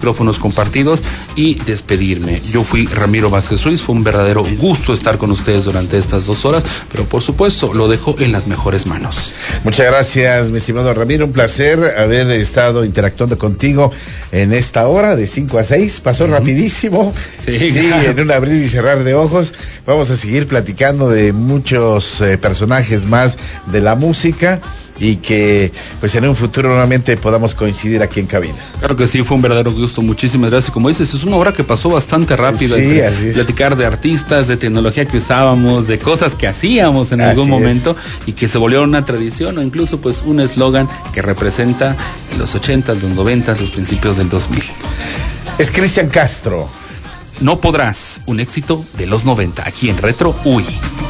micrófonos compartidos y despedirme. Yo fui Ramiro Vázquez Ruiz, fue un verdadero gusto estar con ustedes durante estas 2 horas, pero por supuesto lo dejo en las mejores manos. Muchas gracias, mi estimado Ramiro, un placer haber estado interactuando contigo en esta hora de 5 a 6, pasó rapidísimo, sí, claro. En un abrir y cerrar de ojos. Vamos a seguir platicando de muchos personajes más de la música y que pues en un futuro nuevamente podamos coincidir aquí en cabina. Claro que sí, fue un verdadero gusto, muchísimas gracias. Como dices, es una hora que pasó bastante rápido, sí, así es. Platicar de artistas, de tecnología que usábamos, de cosas que hacíamos en algún momento y que se volvieron una tradición o incluso pues un eslogan que representa los 80s, los 90s, los principios del 2000. Es Cristian Castro. No podrás, un éxito de los 90 aquí en Retro UI.